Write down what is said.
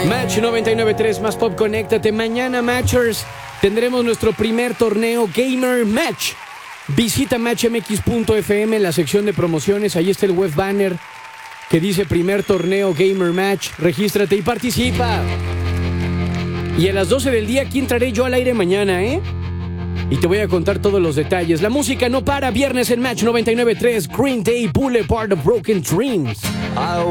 Match 99.3 más pop, conéctate. Mañana, Matchers, tendremos nuestro primer torneo Gamer Match. Visita matchmx.fm en la sección de promociones. Ahí está el web banner que dice primer torneo Gamer Match. Regístrate y participa. Y a las 12 del día aquí entraré yo al aire mañana, y te voy a contar todos los detalles. La música no para. Viernes en Match 99.3, Green Day, Boulevard of Broken Dreams.